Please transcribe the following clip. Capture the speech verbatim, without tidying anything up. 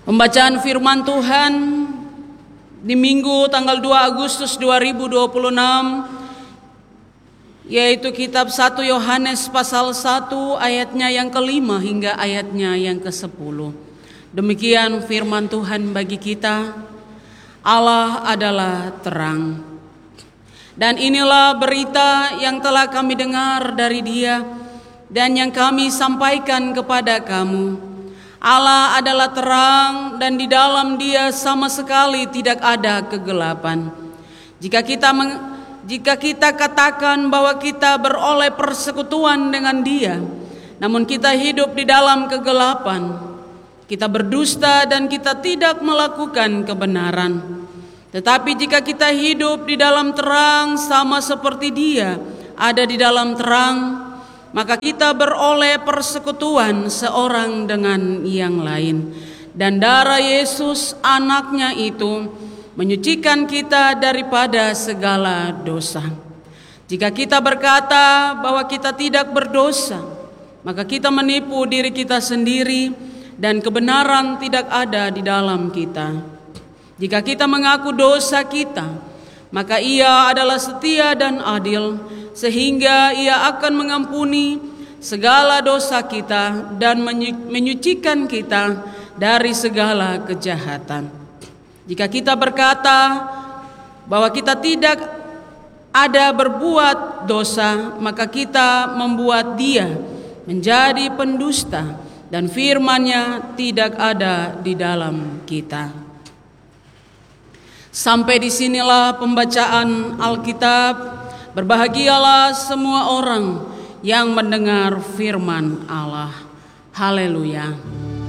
Pembacaan firman Tuhan di Minggu tanggal dua Agustus dua ribu dua puluh enam, yaitu kitab satu Yohanes pasal satu ayatnya yang kelima hingga ayatnya yang kesepuluh. Demikian firman Tuhan bagi kita. Allah adalah terang. Dan inilah berita yang telah kami dengar dari Dia dan yang kami sampaikan kepada kamu. Allah adalah terang dan di dalam Dia sama sekali tidak ada kegelapan. Jika kita meng, jika kita katakan bahwa kita beroleh persekutuan dengan Dia, namun kita hidup di dalam kegelapan, kita berdusta dan kita tidak melakukan kebenaran. Tetapi jika kita hidup di dalam terang sama seperti Dia ada di dalam terang, maka kita beroleh persekutuan seorang dengan yang lain. Dan darah Yesus anaknya itu menyucikan kita daripada segala dosa. Jika kita berkata bahwa kita tidak berdosa, maka kita menipu diri kita sendiri dan kebenaran tidak ada di dalam kita. Jika kita mengaku dosa kita, maka Ia adalah setia dan adil, sehingga Ia akan mengampuni segala dosa kita dan menyucikan kita dari segala kejahatan. Jika kita berkata bahwa kita tidak ada berbuat dosa, maka kita membuat Dia menjadi pendusta dan firman-Nya tidak ada di dalam kita. Sampai disinilah pembacaan Alkitab. Berbahagialah semua orang yang mendengar firman Allah. Haleluya.